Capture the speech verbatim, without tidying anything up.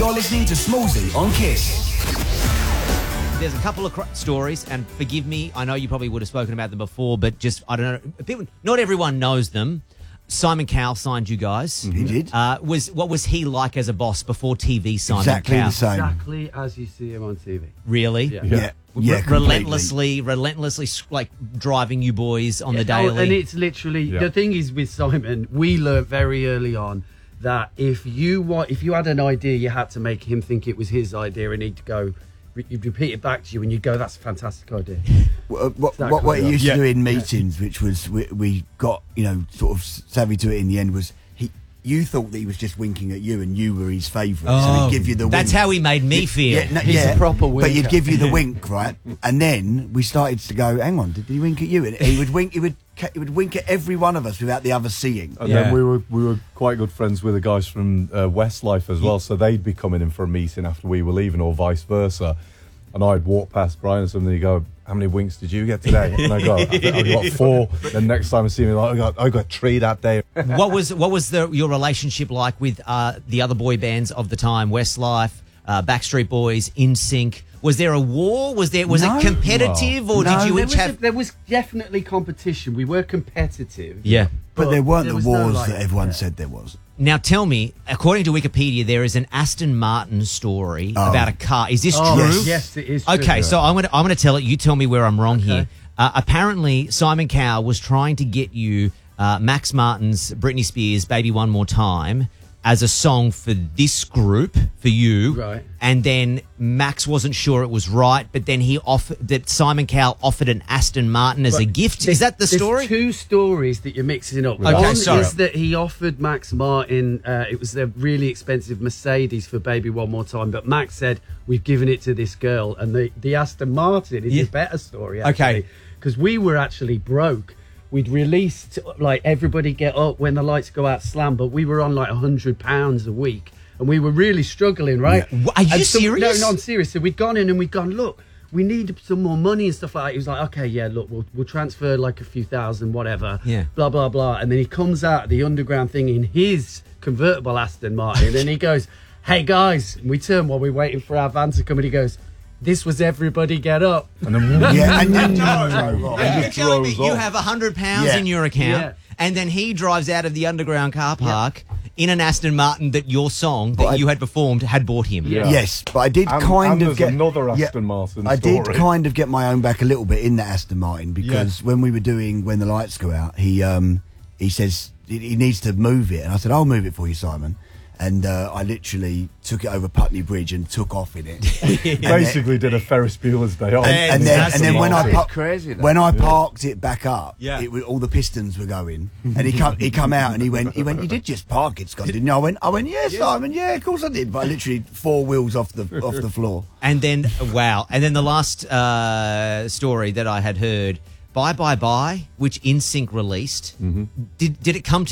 You're listening to Smallsy on Kiss. There's a couple of cr- stories, and forgive me, I know you probably would have spoken about them before, but just, I don't know, people, not everyone knows them. Simon Cowell signed you guys. He did. Uh, was What was he like as a boss before T V, Simon Exactly Cowell? the same. Exactly as you see him on T V. Really? Yeah. Yeah, yeah, Re- completely. relentlessly, relentlessly, like driving you boys on the Yeah, oh, daily. and it's literally Yeah. the thing is with Simon, we learnt very early on that if you want, if you had an idea, you had to make him think it was his idea, and he'd go, you'd repeat it back to you, and you'd go, "That's a fantastic idea." What, what, Exactly. what, what he used Yeah. to do in meetings, which was we, we got, you know, sort of savvy to it in the end, was he. You thought that he was just winking at you, and you were his favourite, so Oh, he'd give you the. That's wink. how he made me feel. Yeah, no, He's yeah, a proper But he'd winker. give you the wink, right? And then we started to go, "Hang on, did he wink at you?" And he would wink. He would. He would wink at every one of us without the other seeing. And Yeah. then we were we were quite good friends with the guys from uh, Westlife as well, so they'd be coming in for a meeting after we were leaving, or vice versa. And I'd walk past Brian or something, and he'd go, "How many winks did you get today?" And I go, "I think I got four." Then next time I see me, like, I got I got three that day. what was what was the your relationship like with uh, the other boy bands of the time, Westlife, uh, Backstreet Boys, N Sync? Was there a war? Was there was No. it competitive, or No. did you There each was, a- have? there was definitely competition. We were competitive. Yeah. But, there weren't there the was no, wars like- that everyone yeah. said there was. Now tell me, according to Wikipedia, there is an Aston Martin story Oh. about a car. Is this Oh, true? Yes. yes, it is. True. Okay, so I'm gonna I'm gonna tell it. You tell me where I'm wrong here. Okay. Uh, apparently, Simon Cowell was trying to get you uh, Max Martin's Britney Spears' "Baby One More Time" as a song for this group for you, Right. And then Max wasn't sure it was right, but then he offered that Simon Cowell offered an Aston Martin as a But gift. there's- Is that the there's story? two stories that you're mixing up. Okay, One sorry. is that he offered Max Martin, uh, it was a really expensive Mercedes for Baby One More Time, but Max said, "We've given it to this girl." And the, the Aston Martin is Yeah. a better story, Okay. actually. Because we were actually broke. We'd released, like, Everybody Get Up, When the Lights Go Out, Slam, but we were on like one hundred pounds a week. And we were really struggling, right? Yeah. Are you And so- serious? No, no, I'm serious. So we'd gone in and we'd gone, look, we need some more money and stuff like that. He was like, okay, yeah, look, we'll, we'll transfer like a few thousand, whatever. Yeah. Blah, blah, blah. And then he comes out of the underground thing in his convertible Aston Martin and he goes, "Hey, guys." And we turn while we're waiting for our van to come and he goes, "This was Everybody Get Up." And then Yeah, and then You're telling me throws you off. have a hundred pounds Yeah. in your account, Yeah. and then he drives out of the underground car park in an Aston Martin that your song that I- you had performed had bought him. Yeah. yes, but I did And- kind and of there's get another yeah, Aston Martin I did story. kind of get my own back a little bit in that Aston Martin because when we were doing When the Lights Go Out, he um he says he he needs to move it, and I said, "I'll move it for you, Simon." And uh, I literally took it over Putney Bridge and took off in it. And then- basically did a Ferris Bueller's Day Off. and, and then, and then when I Aston par- crazy, though. when I parked it back up, Yeah. it, was- all the pistons were going, and he come he come out and he went he went you did just park it, Scott, didn't you? I went I went yeah, Simon, yeah, of course I did, but I literally four wheels off the off the floor. And then wow, and then the last uh, story that I had heard, "Bye Bye Bye," which N Sync released. Did did it come to